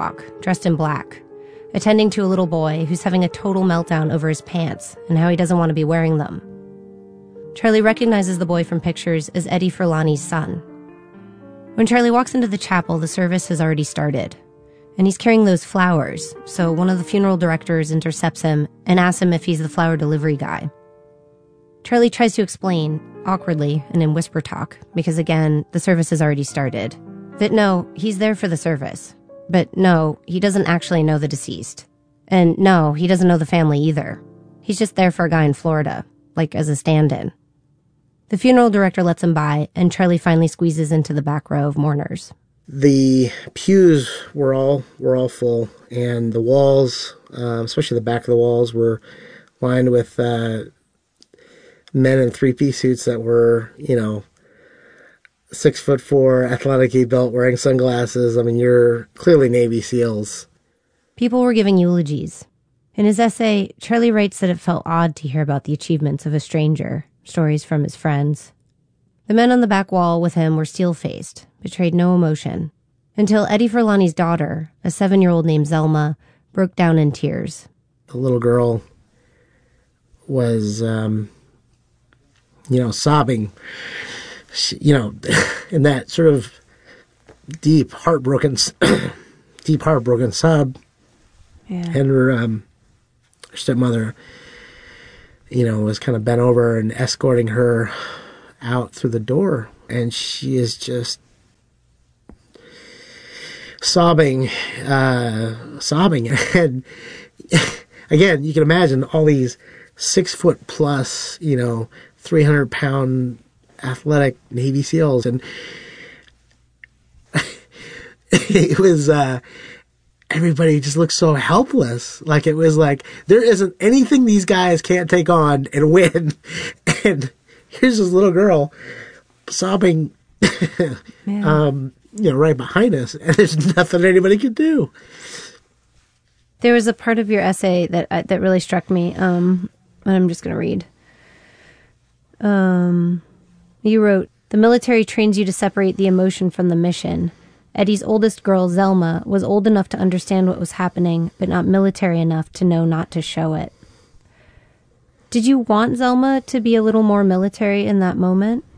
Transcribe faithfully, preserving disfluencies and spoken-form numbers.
sidewalk, dressed in black, attending to a little boy who's having a total meltdown over his pants and how he doesn't want to be wearing them. Charlie recognizes the boy from pictures as Eddie Furlani's son. When Charlie walks into the chapel, the service has already started, and he's carrying those flowers, so one of the funeral directors intercepts him and asks him if he's the flower delivery guy. Charlie tries to explain, awkwardly and in whisper talk, because again, the service has already started, that no, he's there for the service. But no, he doesn't actually know the deceased. And no, he doesn't know the family either. He's just there for a guy in Florida, like as a stand-in. The funeral director lets him by, and Charlie finally squeezes into the back row of mourners. The pews were all were all full, and the walls, uh, especially the back of the walls, were lined with uh, men in three-piece suits that were, you know, six foot four, athletically built, wearing sunglasses. I mean, you're clearly Navy SEALs. People were giving eulogies. In his essay, Charlie writes that it felt odd to hear about the achievements of a stranger, stories from his friends. The men on the back wall with him were steel-faced, betrayed no emotion, until Eddie Furlani's daughter, a seven-year-old named Zelma, broke down in tears. The little girl was, um, you know, sobbing, she, you know, in that sort of deep, heartbroken, deep, heartbroken sob. Yeah. And her, um, her stepmother, you know, was kind of bent over and escorting her out through the door. And she is just sobbing, uh, sobbing. And again, you can imagine all these six foot plus, you know, three hundred pound athletic Navy SEALs. And it was, uh, everybody just looked so helpless. Like it was like, there isn't anything these guys can't take on and win. And here's this little girl sobbing, um, you know, right behind us. And there's nothing anybody could do. There was a part of your essay that uh, that really struck me. Um, and I'm just going to read. Um, you wrote, "The military trains you to separate the emotion from the mission. Eddie's oldest girl, Zelma, was old enough to understand what was happening, but not military enough to know not to show it." Did you want Zelma to be a little more military in that moment?